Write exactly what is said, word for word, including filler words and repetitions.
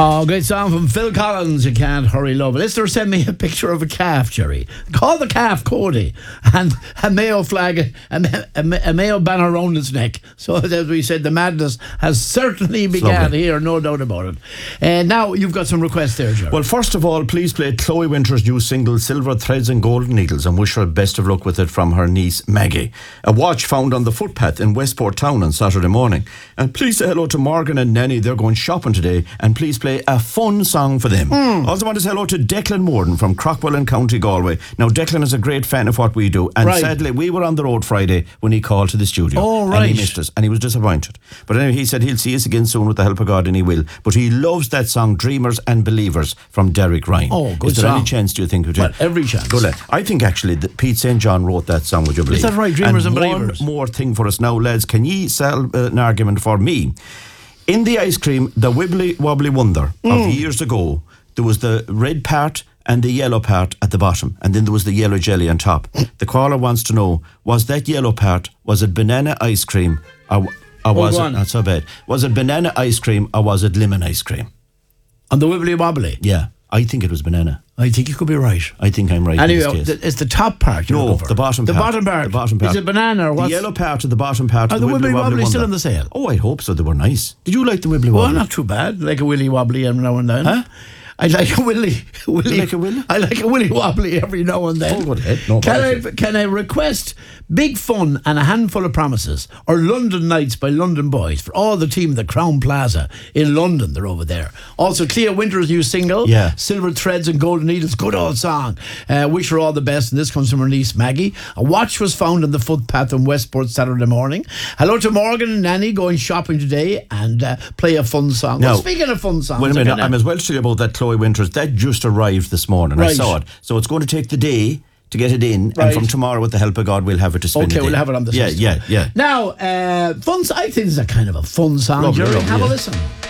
Oh, great song from Phil Collins, You Can't Hurry Love. A listener sent me a picture of a calf, Jerry. Call the calf Cody, and a Mayo flag, a, a, a Mayo banner around its neck. So, as we said, the madness has certainly begun here, no doubt about it. And uh, now you've got some requests there, Jerry. Well, first of all, please play Chloe Winter's new single, Silver Threads and Golden Needles, and wish her best of luck with it from her niece, Maggie. A watch found on the footpath in Westport Town on Saturday morning. And please say hello to Morgan and Nanny. They're going shopping today. And please play a fun song for them. Mm. Also want to say hello to Declan Morden from Crockwell in County Galway. Now, Declan is a great fan of what we do, and right. sadly, we were on the road Friday when he called to the studio. Oh, right. And he missed us, and he was disappointed. But anyway, he said he'll see us again soon with the help of God, and he will. But he loves that song, Dreamers and Believers, from Derek Ryan. Oh, good Is there song. any chance, do you think? Would you? Well, every chance. Good lad. I think actually that Pete Saint John wrote that song, would you believe? Is that right, Dreamers and, and Believers? One more thing for us now, lads. Can ye sell uh, an argument for me? In the ice cream, the Wibbly Wobbly Wonder mm. of years ago, there was the red part and the yellow part at the bottom, and then there was the yellow jelly on top. The caller wants to know, was that yellow part, was it banana ice cream, or, or was oh, it, not so bad, was it banana ice cream or was it lemon ice cream? On the Wibbly Wobbly? Yeah, I think it was banana. I think you could be right. I think I'm right. Anyway, in this case. it's the top part. You're no, the bottom the part. bottom part. The bottom part. Is it banana or what? The yellow part of the bottom part. Are of the the Wibbly Wibbly Wobbly Wobbly still Wonder. on the sale? Oh, I hope so. They were nice. Did you like the Wibbly Wobbly? Well, not too bad. Like a Willy Wobbly every now and then. Huh? I like a willy, willy. You like a willy? I like a willy wobbly every now and then. Oh, go ahead. No, can I can I request big fun and a handful of promises, or London Nights by London Boys for all the team at the Crown Plaza in London? They're over there. Also, Clea Winter's new single, yeah. Silver Threads and Golden Needles, good old song. Uh, wish her all the best, and this comes from her niece Maggie. A watch was found on the footpath in Westport Saturday morning. Hello to Morgan and Nanny going shopping today, and uh, play a fun song. Now, well, speaking of fun songs, wait a minute, I'm as well to tell you about that Chloe Winters. That just arrived this morning. Right. I saw it. So it's going to take the day to get it in, right. and from tomorrow, with the help of God, we'll have it to spin. Okay, it we'll in. have it on the yeah, system. Yeah, yeah, yeah. Now, uh, fun. I think it's a kind of a fun song, Lovely, Jerry. lovely, Have yeah. a listen.